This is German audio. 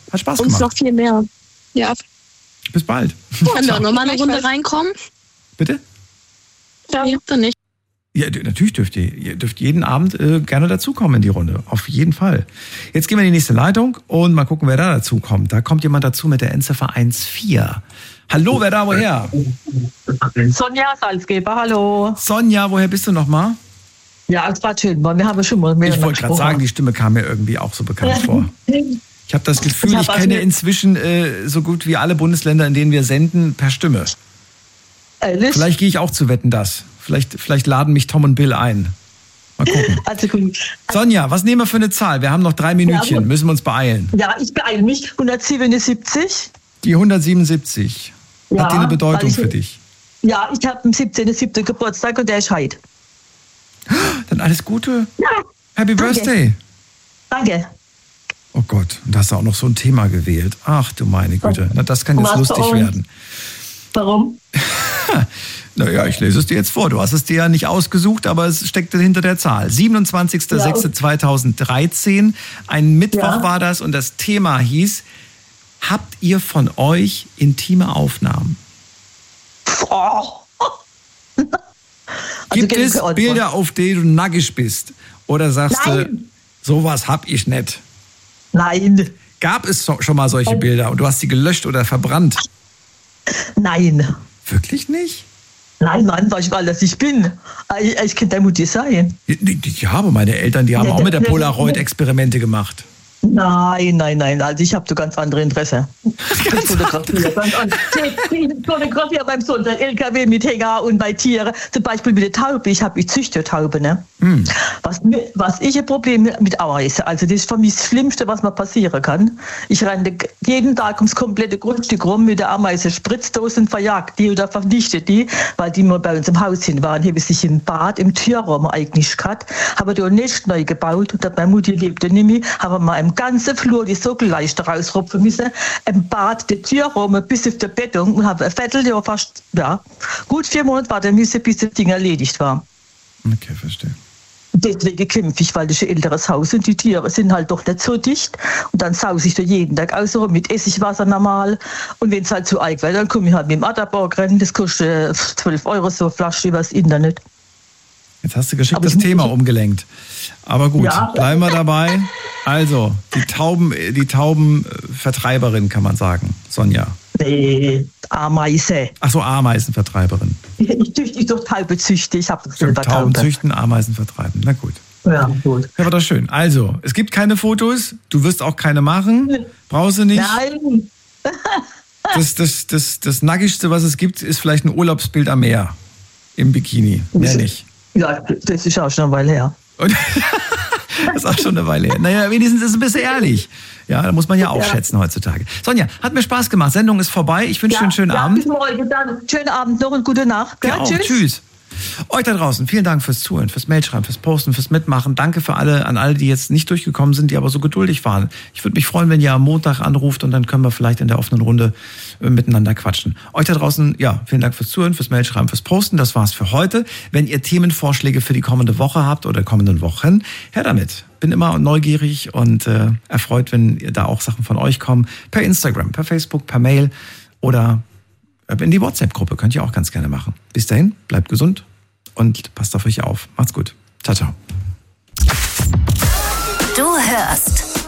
Hat Spaß Uns gemacht. noch viel mehr. Ja. Bis bald. Kann da nochmal eine Runde reinkommen? Bitte? Ja. Nee, dann nicht. Ja, natürlich dürft ihr dürft jeden Abend gerne dazukommen in die Runde. Auf jeden Fall. Jetzt gehen wir in die nächste Leitung und mal gucken, wer da dazu kommt. Da kommt jemand dazu mit der Endziffer 14. Hallo, wer da woher? Sonja Salzgeber, hallo. Sonja, woher bist du nochmal? Ja, es war schön, wir haben schon mal mehr Ich wollte gerade sagen, die Stimme kam mir irgendwie auch so bekannt vor. Ich habe das Gefühl, ich kenne inzwischen so gut wie alle Bundesländer, in denen wir senden, per Stimme. Ehrlich? Vielleicht gehe ich auch zu Wetten, das. Vielleicht laden mich Tom und Bill ein. Mal gucken. Also gut. Sonja, was nehmen wir für eine Zahl? Wir haben noch 3 Minütchen, Ja, müssen wir uns beeilen. Ja, ich beeile mich. 177. Die 177. Ja, Hat die eine Bedeutung weil ich- für dich? Ja, ich habe am 17.07. Geburtstag und der ist heute. Dann alles Gute. Ja, Happy danke. Birthday. Danke. Oh Gott, und da hast du auch noch so ein Thema gewählt. Ach du meine Güte. Na, das kann jetzt Was lustig bei uns? werden. Warum? Naja, ich lese es dir jetzt vor. Du hast es dir ja nicht ausgesucht, aber es steckte hinter der Zahl. 27.06.2013. Ein Mittwoch Ja. war das und das Thema hieß: Habt ihr von euch intime Aufnahmen? Oh. Gibt gegen es keine Antwort. Bilder, auf die du nackig bist? Oder sagst du, Nein. sowas hab ich nicht? Nein. Gab es schon mal solche Bilder und du hast sie gelöscht oder verbrannt? Nein. Wirklich nicht? Nein, Mann, weiß ich mal, dass ich bin. Ich kann deine Mutter sein. Ja, aber meine Eltern, die haben auch mit der Polaroid Experimente gemacht. Nein. Also ich habe so ganz andere Interesse. Ich fotografiere beim Sonntag LKW mit Hänger und bei Tieren. Zum Beispiel mit der Taube. Ich züchte Taube, ne? Was ich ein Problem mit Ameisen. Also das ist für mich das Schlimmste, was mir passieren kann. Ich renne jeden Tag ums komplette Grundstück rum mit der Ameise Spritzdosen, verjagt die oder vernichtet die, weil die mal bei uns im Haus hin waren. Habe sich im Bad, im Türraum eigentlich gehabt, habe da nicht neu gebaut und meine Mutter lebte nicht mehr, habe mal im ganzen Flur die Sockelleiste rausrupfen müssen, im Bad, die Türraum bis auf die Bettung und habe ein Vierteljahr fast, gut 4 Monate warten müssen, bis das Ding erledigt war. Okay, verstehe. Deswegen kämpfe ich, weil das ist ein älteres Haus und die Tiere sind halt doch nicht so dicht. Und dann sause ich da jeden Tag aus mit Essigwasser normal. Und wenn es halt zu arg wird, dann komme ich halt mit dem Adderbock rennen. Das kostet 12 € so eine Flasche übers Internet. Jetzt hast du geschickt Aber das ich- Thema umgelenkt. Aber gut, Ja. bleiben wir dabei. Also, die Taubenvertreiberin kann man sagen, Sonja. Nee, Ameise. Ach so, Ameisenvertreiberin. Ich doch Taube züchte. Ich habe Stimmt, selber Tauben Taube. züchten, Ameisen vertreiben. Na gut. Ja, gut. Ja, aber das ist schön. Also, es gibt keine Fotos, du wirst auch keine machen, brauchst du nicht. Nein. Das Nackigste, was es gibt, ist vielleicht ein Urlaubsbild am Meer. Im Bikini. Mehr nicht. Ja, das ist auch schon eine Weile her. Und das ist auch schon eine Weile her. Naja, wenigstens ist es ein bisschen ehrlich. Ja, da muss man ja auch schätzen heutzutage. Sonja, hat mir Spaß gemacht. Sendung ist vorbei. Ich wünsche dir einen schönen Abend. Bis morgen. Dann schönen Abend noch und gute Nacht. Ja, auch. Tschüss. Euch da draußen, vielen Dank fürs Zuhören, fürs Mailschreiben, fürs Posten, fürs Mitmachen. Danke für an alle, die jetzt nicht durchgekommen sind, die aber so geduldig waren. Ich würde mich freuen, wenn ihr am Montag anruft und dann können wir vielleicht in der offenen Runde miteinander quatschen. Euch da draußen, ja, vielen Dank fürs Zuhören, fürs Mailschreiben, fürs Posten. Das war's für heute. Wenn ihr Themenvorschläge für die kommende Woche habt oder kommenden Wochen, her damit. Bin immer neugierig und erfreut, wenn ihr da auch Sachen von euch kommen. Per Instagram, per Facebook, per Mail oder in die WhatsApp-Gruppe. Könnt ihr auch ganz gerne machen. Bis dahin, bleibt gesund und passt auf euch auf. Macht's gut. Ciao, ciao. Du hörst